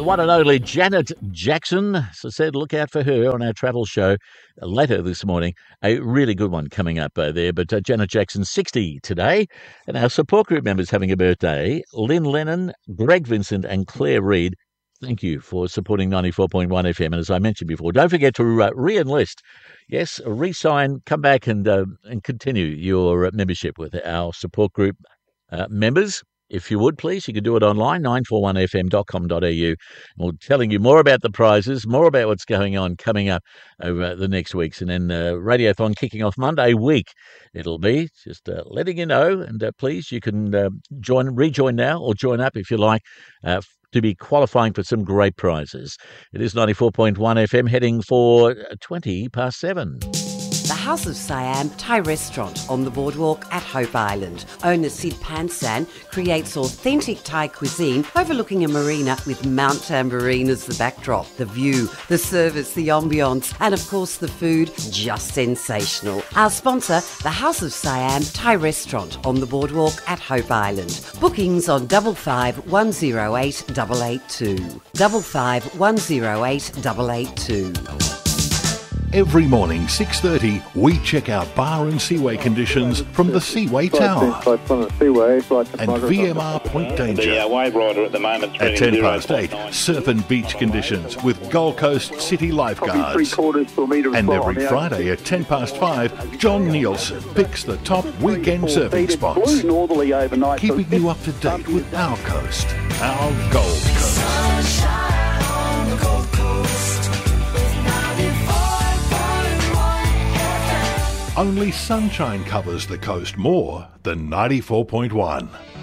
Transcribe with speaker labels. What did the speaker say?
Speaker 1: one and only Janet Jackson. As I said, look out for her on our travel show later this morning. A really good one coming up there. But Janet Jackson's 60 today, and our support group members having a birthday. Lynn Lennon, Greg Vincent and Claire Reid. Thank you for supporting 94.1 FM. And as I mentioned before, don't forget to re-enlist. Yes, re-sign, come back and continue your membership with our support group members. If you would, please, you can do it online, 941fm.com.au. We're telling you more about the prizes, more about what's going on coming up over the next weeks. And then Radiothon kicking off Monday week. It'll be just letting you know. And please, you can rejoin now or join up if you like to be qualifying for some great prizes. It is 94.1 FM heading for 7:20.
Speaker 2: The House of Siam Thai restaurant on the boardwalk at Hope Island. Owner Sid Pansan creates authentic Thai cuisine overlooking a marina with Mount Tambourine as the backdrop. The view, the service, the ambience, and of course the food, just sensational. Our sponsor, the House of Siam Thai restaurant on the boardwalk at Hope Island. Bookings on 55 108 882. 55 108 882.
Speaker 3: Every morning, 6:30, we check out bar and seaway conditions from the Seaway Tower and VMR Point Danger.
Speaker 4: The wave rider at the moment
Speaker 3: at 8:10, surf and beach conditions with Gold Coast City lifeguards. And every Friday at 5:10, John Nielsen picks the top weekend surfing spots, keeping you up to date with our coast, our Gold Coast. Only sunshine covers the coast more than 94.1.